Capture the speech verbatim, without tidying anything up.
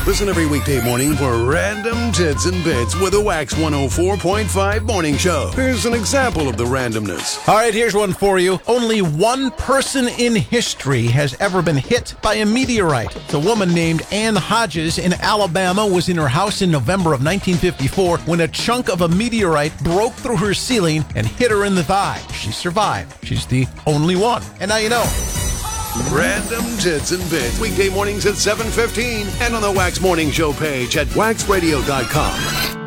Listen every weekday morning for Random Tits and Bits with a Wax one oh four point five morning show. Here's an example of the randomness. All right, here's one for you. Only one person in history has ever been hit by a meteorite. The woman named Ann Hodges in Alabama was in her house in November of nineteen fifty-four when a chunk of a meteorite broke through her ceiling and hit her in the thigh. She survived. She's the only one. And now you know. Random Tits and Bits, weekday mornings at seven fifteen and on the Wax Morning Show page at wax radio dot com.